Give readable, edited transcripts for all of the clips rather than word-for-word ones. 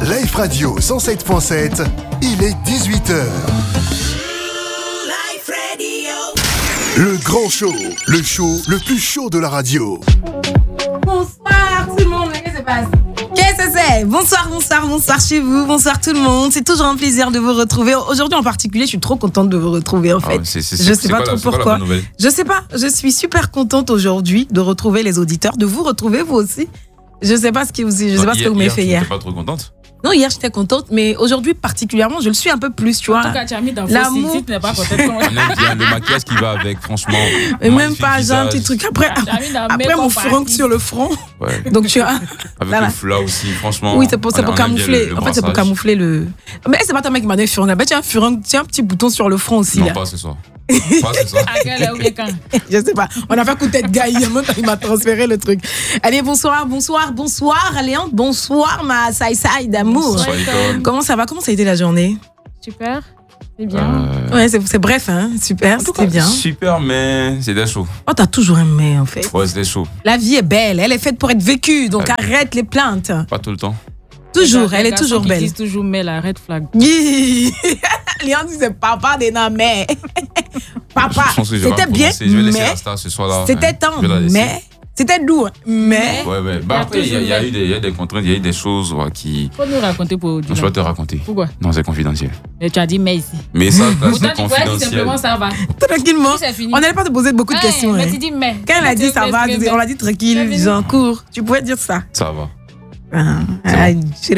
Life Radio 107.7, il est 18h. Life Radio. Le grand show, le show le plus chaud de la radio. Bonsoir tout le monde, qu'est-ce qui se passe? Qu'est-ce que c'est? Bonsoir chez vous, bonsoir tout le monde. C'est toujours un plaisir de vous retrouver. Aujourd'hui en particulier, je suis trop contente de vous retrouver en fait. Je sais pas trop pourquoi. Je sais pas, je suis super contente aujourd'hui de retrouver les auditeurs, de vous retrouver vous aussi. Je sais pas ce que vous m'avez fait hier. Tu n'étais pas trop contente? Non, hier j'étais contente, mais aujourd'hui particulièrement, je le suis un peu plus, tu vois. En tout cas, tu as mis dans l'amour. Fossil, tu n'es pas contente. On aime bien le maquillage qui va avec, franchement. Et même pas, j'ai un petit truc. Après mon furoncle sur le front. Ouais. Donc tu vois. Avec le fla aussi, franchement. Oui, c'est pour camoufler. En fait, c'est pour camoufler le. Mais c'est pas ta mec qui m'a donné le furoncle. Bah, tu as un furoncle, tu as un petit bouton sur le front aussi. Non, là. pas ce soir. Pas ce soir. À quelle heure ou bien quand? Je sais pas. On a fait un coup de tête, gars. Il m'a transféré le truc. Allez, bonsoir, Léon. Bonsoir, ma saï d'amour. Bonsoir, Nicole. Comment ça va? Comment ça a été la journée? Super, c'est bien. Ouais, c'est bref, hein. Super, c'était bien. Super, mais c'était chaud. Oh, t'as toujours aimé, en fait. Ouais, c'était chaud. La vie est belle. Elle est faite pour être vécue. Donc arrête les plaintes. Pas tout le temps. Toujours, elle est toujours belle. Ils disent toujours, mais la red flag. Léon dit c'est papa des noms, mais. Papa, c'était bien, mais. C'était temps, mais. C'était doux, mais. Ouais. Bah après, il y a eu des contraintes, il y a eu des choses qui. Faut nous raconter pour. Je vais te raconter. Pourquoi? Non, c'est confidentiel. Mais tu as dit mais ici. Mais ça, c'est pourtant, tu pourrais dire confidentiel. simplement ça va. Tranquillement. C'est fini. On n'allait pas te poser beaucoup de questions. Mais hein. tu dis mais. Quand elle a dit ça va, on l'a dit tranquille, j'en cours. Tu pouvais dire ça. Ça va. Allez,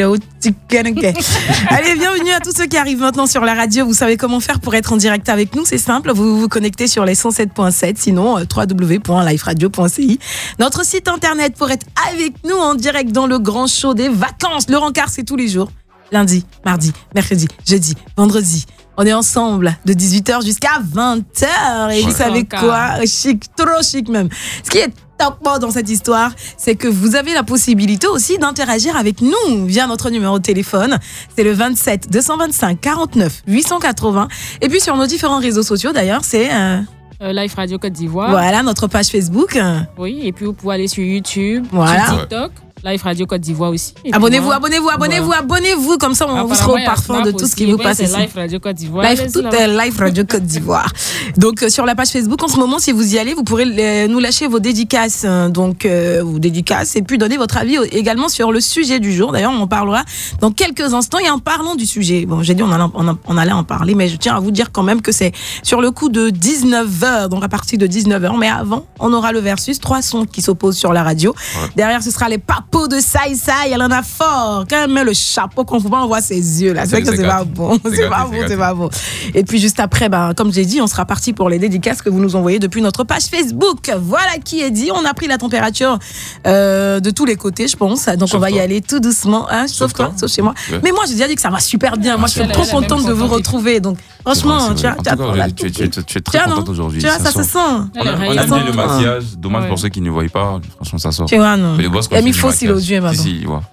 bienvenue à tous ceux qui arrivent maintenant sur la radio. Vous savez comment faire pour être en direct avec nous, c'est simple, vous vous connectez sur les 107.7, sinon www.liferadio.ci. Notre site internet pour être avec nous en direct dans le grand show des vacances. Le rencard, c'est tous les jours, lundi, mardi, mercredi, jeudi, vendredi. On est ensemble de 18h jusqu'à 20h. Et vous savez quoi? Chic, trop chic même. Ce qui est top dans cette histoire, c'est que vous avez la possibilité aussi d'interagir avec nous via notre numéro de téléphone. C'est le 27 225 49 880. Et puis sur nos différents réseaux sociaux, d'ailleurs, c'est... Life Radio Côte d'Ivoire. Voilà, notre page Facebook. Oui, et puis vous pouvez aller sur YouTube, voilà. sur TikTok. Life Radio Côte d'Ivoire aussi. Abonnez-vous, comme ça on vous sera au parfum de tout ce qui vous passe ici. Life Radio Côte d'Ivoire. Life Radio Côte d'Ivoire. Donc sur la page Facebook, en ce moment, si vous y allez, vous pourrez nous lâcher vos dédicaces. Donc vos dédicaces et puis donner votre avis également sur le sujet du jour. D'ailleurs, on en parlera dans quelques instants. Et en parlant du sujet, bon, j'ai dit on allait en parler, mais je tiens à vous dire quand même que c'est sur le coup de 19h, donc à partir de 19h. Mais avant, on aura le versus, 3 sons qui s'opposent sur la radio. Ouais. Derrière, ce sera les papos de Saï, elle en a fort. Quand elle met le chapeau qu'on voit, on voit ses yeux là. C'est vrai que c'est pas bon. C'est pas bon. Et puis juste après, comme j'ai dit, on sera parti pour les dédicaces que vous nous envoyez depuis notre page Facebook. Voilà qui est dit. On a pris la température de tous les côtés, je pense. Donc on va y aller tout doucement. Hein, sauf toi, sauf chez moi. Ouais. Mais moi, j'ai déjà dit que ça va super bien. Moi, je suis trop contente de vous retrouver. Donc franchement, tu es très contente aujourd'hui. Tu vois, ça se sent. On aime bien le maquillage. Dommage pour ceux qui ne voient pas. Franchement, ça sort. Tu vois, non. Il faut aussi l'audio maintenant. Si, ouais.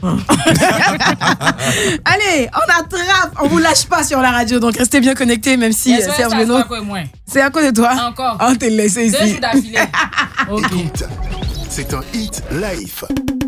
Allez, on attrape. On vous lâche pas sur la radio, donc restez bien connectés, même si Serge Benoît. C'est à cause de toi. Encore. On te laisse ici. 2 jours d'affilée. Écoute, c'est un hit live.